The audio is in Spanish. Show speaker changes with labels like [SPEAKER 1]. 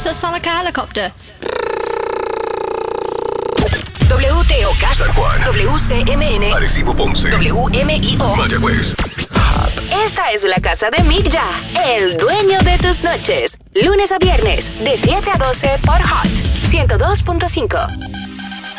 [SPEAKER 1] Salaka Helicopter.
[SPEAKER 2] WTOK
[SPEAKER 3] San Juan,
[SPEAKER 2] WCMN
[SPEAKER 3] Arecibo, Ponce,
[SPEAKER 2] WMIO.
[SPEAKER 3] Mayagüez.
[SPEAKER 2] Esta es la casa de Migya, el dueño de tus noches. Lunes a viernes, de 7 a 12 por Hot 102.5.